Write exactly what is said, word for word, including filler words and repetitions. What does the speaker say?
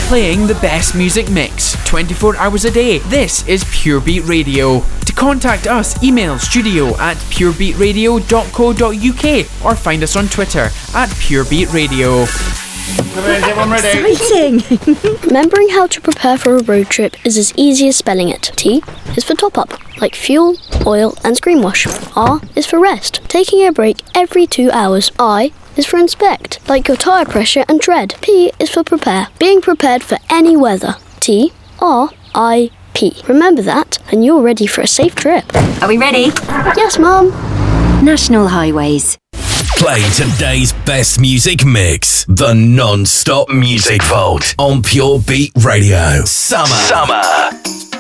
playing the best music mix, twenty-four hours a day. This is Pure Beat Radio. To contact us, email studio at purebeatradio dot co dot uk or find us on Twitter at Pure Beat Radio. Exciting! Remembering how to prepare for a road trip is as easy as spelling it. T is for top up, like fuel, oil and screen wash. R is for rest, taking a break every two hours. I is for inspect, like your tyre pressure and tread. P is for prepare, being prepared for any weather. T, R, I, P. Remember that and you're ready for a safe trip. Are we ready? Yes, Mum. National Highways. Play today's best music mix. The Non-Stop Music Vault on Pure Beat Radio. Summer. Summer.